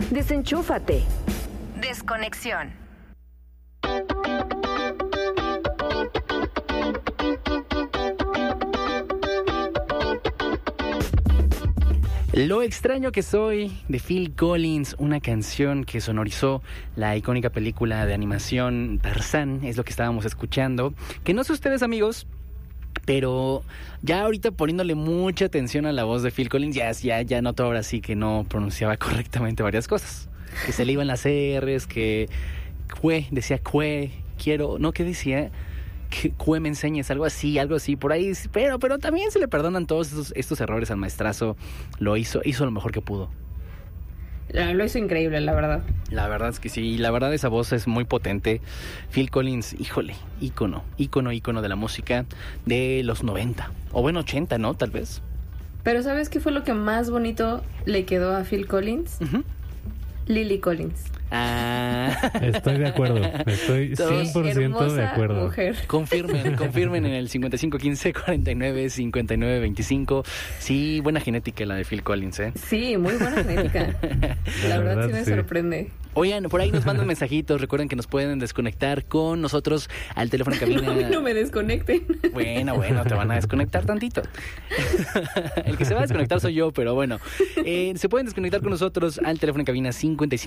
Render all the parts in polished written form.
Desenchúfate. Desconexión. Lo extraño que soy, de Phil Collins, una canción que sonorizó la icónica película de animación Tarzán, es lo que estábamos escuchando. Que no sé ustedes, amigos, pero ya ahorita poniéndole mucha atención a la voz de Phil Collins, ya noto ahora sí que no pronunciaba correctamente varias cosas. Que se le iban las R's, que decía quiero, no, ¿qué decía? Que me enseñes, algo así por ahí, pero también se le perdonan todos estos errores al maestrazo. Lo hizo lo mejor que pudo. Lo hizo increíble, la verdad. La verdad es que sí, la verdad esa voz es muy potente. Phil Collins, híjole, ícono de la música de los 90, o bueno, 80, ¿no? Tal vez. Pero ¿sabes qué fue lo que más bonito le quedó a Phil Collins? Uh-huh. Lily Collins. Estoy de acuerdo. Estoy 100% de acuerdo. Mujer. Confirmen en el 5515-49-59-25. Sí, buena genética la de Phil Collins, ¿eh? Sí, muy buena genética. La verdad sí me sorprende. Oigan, por ahí nos mandan mensajitos. Recuerden que nos pueden desconectar con nosotros al teléfono en cabina. No me desconecten. Bueno, te van a desconectar tantito. El que se va a desconectar soy yo, pero bueno. Se pueden desconectar con nosotros al teléfono en cabina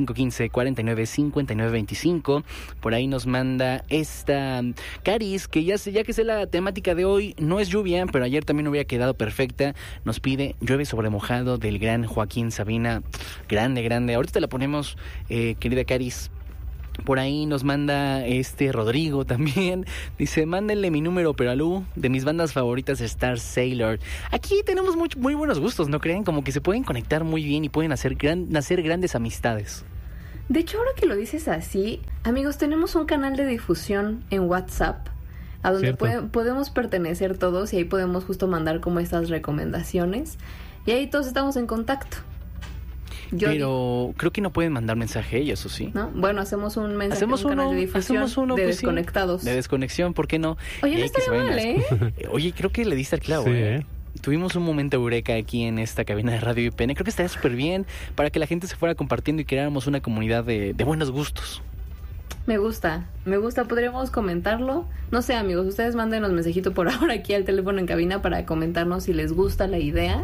5515-49-59-25. Por ahí nos manda esta Caris, que ya que sé la temática de hoy, no es lluvia, pero ayer también hubiera quedado perfecta. Nos pide Llueve sobre mojado del gran Joaquín Sabina. Grande. Ahorita te la ponemos, querida Caris. Por ahí nos manda Rodrigo también. Dice, mándenle mi número, pero a Lu, de mis bandas favoritas, Star Sailor. Aquí tenemos muy buenos gustos, ¿no creen? Como que se pueden conectar muy bien y pueden nacer grandes amistades. De hecho, ahora que lo dices así, amigos, tenemos un canal de difusión en WhatsApp a donde podemos pertenecer todos y ahí podemos justo mandar como estas recomendaciones y ahí todos estamos en contacto. Pero creo que no pueden mandar mensaje ellos, ¿o sí? ¿No? Bueno, hacemos un mensaje, un canal de difusión de pues desconectados. Sí, de desconexión, ¿por qué no? Oye, no estaría mal, ¿eh? Oye, creo que le diste al clavo, sí, ¿eh? Tuvimos un momento eureka aquí en esta cabina de Radio IPN. Creo que estaría súper bien para que la gente se fuera compartiendo y creáramos una comunidad de buenos gustos. Me gusta, podríamos comentarlo. No sé, amigos, ustedes mándenos mensajito por ahora aquí al teléfono en cabina para comentarnos si les gusta la idea.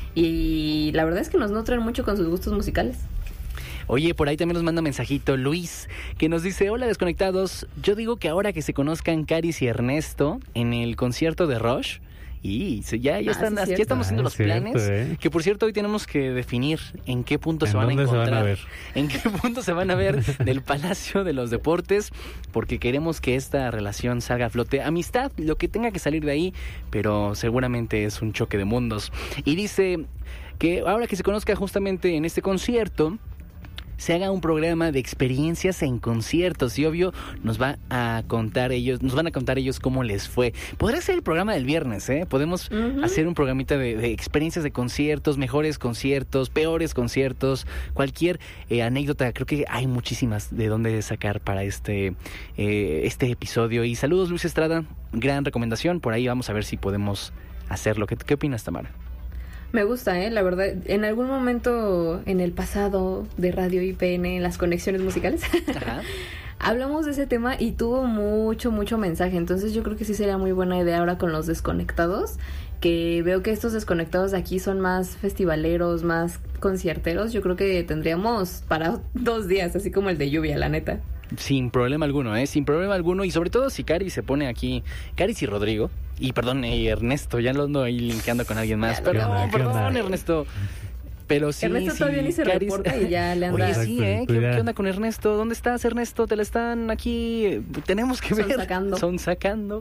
Y la verdad es que nos nutren mucho con sus gustos musicales. Oye, por ahí también nos manda mensajito Luis, que nos dice, hola desconectados, yo digo que ahora que se conozcan Caris y Ernesto en el concierto de Rush, y ya estamos haciendo los planes, que por cierto hoy tenemos que definir en qué punto se van a encontrar, en qué punto se van a ver del Palacio de los Deportes, porque queremos que esta relación salga a flote. Amistad, lo que tenga que salir de ahí, pero seguramente es un choque de mundos. Y dice que ahora que se conozca justamente en este concierto, se haga un programa de experiencias en conciertos y obvio nos van a contar ellos cómo les fue. Podría ser el programa del viernes, podemos hacer un programita de experiencias de conciertos, mejores conciertos, peores conciertos, cualquier anécdota. Creo que hay muchísimas de dónde sacar para este episodio. Y saludos, Luis Estrada, gran recomendación, por ahí vamos a ver si podemos hacerlo. ¿Qué opinas, Tamara? Me gusta, la verdad. En algún momento en el pasado de Radio IPN, en las conexiones musicales, hablamos de ese tema y tuvo mucho mensaje. Entonces yo creo que sí sería muy buena idea ahora con los desconectados, que veo que estos desconectados de aquí son más festivaleros, más concierteros. Yo creo que tendríamos para 2 días, así como el de lluvia, la neta. Sin problema alguno, sin problema alguno. Y sobre todo si Caris se pone aquí, Caris y Rodrigo, y perdón, Ernesto, ya lo ando ahí linkeando con alguien más. Perdón, Ernesto. Pero sí, Ernesto todavía ni se reporta y ya le anda. Oye, sí, ¿Qué onda con Ernesto? ¿Dónde estás, Ernesto? Te la están aquí, tenemos que ver. Son sacando.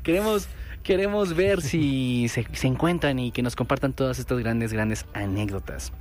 Queremos ver si se encuentran y que nos compartan todas estas grandes anécdotas.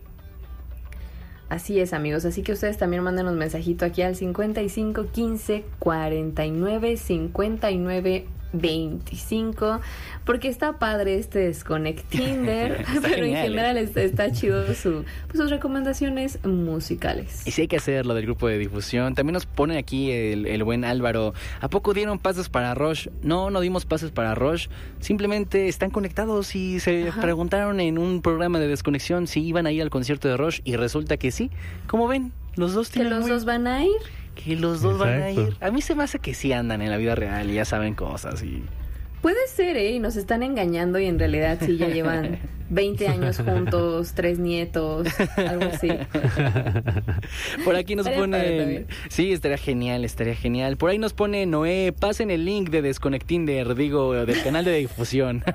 Así es, amigos, así que ustedes también manden un mensajito aquí al 5515 49 59 25, porque está padre este Desconectinder, pero genial, en general está chido sus recomendaciones musicales. Y sí hay que hacer lo del grupo de difusión. También nos pone aquí el buen Álvaro, ¿a poco dieron pases para Rush? No dimos pases para Rush, simplemente están conectados y se preguntaron en un programa de desconexión si iban a ir al concierto de Rush y resulta que sí. ¿Cómo ven? Los dos tienen ¿Que los dos van a ir? Que los dos van a ir. A mí se me hace que sí andan en la vida real y ya saben cosas y... Puede ser, y nos están engañando y en realidad sí ya llevan 20 años juntos, 3 nietos, algo así. Por aquí nos ponen... Sí, estaría genial. Por ahí nos pone Noé, pasen el link de Desconectinder, del canal de difusión.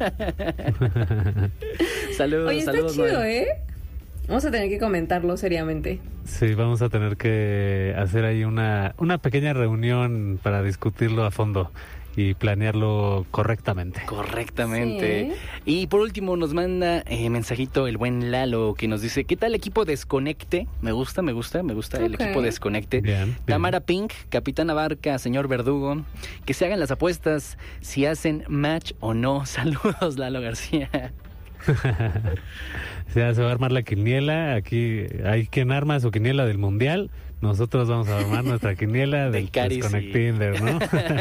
Saludos, Oye, está saludos, chido, Noé. Vamos a tener que comentarlo seriamente. Sí, vamos a tener que hacer ahí una pequeña reunión para discutirlo a fondo y planearlo correctamente. Correctamente. Sí. Y por último nos manda mensajito el buen Lalo que nos dice, ¿qué tal equipo Desconecte? Me gusta el equipo Desconecte. Bien. Tamara Pink, Capitana Barca, señor Verdugo, que se hagan las apuestas si hacen match o no. Saludos, Lalo García. Se va a armar la quiniela. Aquí hay quien arma su quiniela del mundial. Nosotros vamos a armar nuestra quiniela del Desconectinder, ¿no?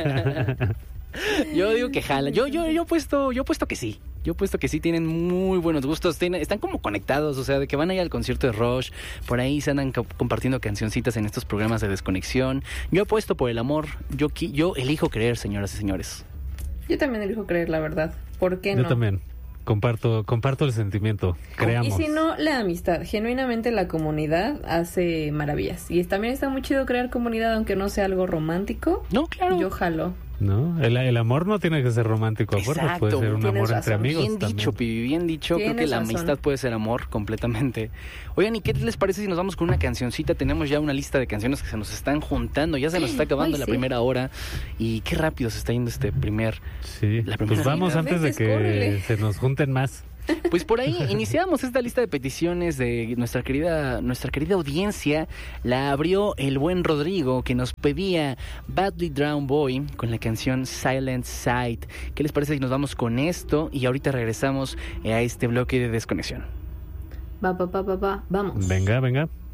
Yo digo que jala. Yo he puesto que sí. Yo he puesto que sí, tienen muy buenos gustos. Están como conectados, o sea, de que van a ir al concierto de Rush. Por ahí se andan compartiendo cancioncitas en estos programas de desconexión. Yo he puesto por el amor. Yo elijo creer, señoras y señores. Yo también elijo creer, la verdad. ¿Por qué no? Yo también. Comparto el sentimiento, creamos. Y si no, la amistad. Genuinamente la comunidad hace maravillas. Y también está muy chido crear comunidad, aunque no sea algo romántico. No, claro. Yo jalo. No, el amor no tiene que ser romántico, exacto, puede ser un amor entre amigos. Bien dicho, Pibi, bien dicho. Creo que la amistad puede ser amor completamente. Oigan, ¿y qué les parece si nos vamos con una cancioncita? Tenemos ya una lista de canciones que se nos están juntando, ya se nos está acabando la primera hora y qué rápido se está yendo este primer... Sí, pues vamos antes de que se nos junten más. Pues por ahí iniciamos esta lista de peticiones de nuestra querida audiencia. La abrió el buen Rodrigo, que nos pedía Badly Drowned Boy con la canción Silent Sight. ¿Qué les parece si nos vamos con esto? Y ahorita regresamos a este bloque de desconexión. Vamos. Venga.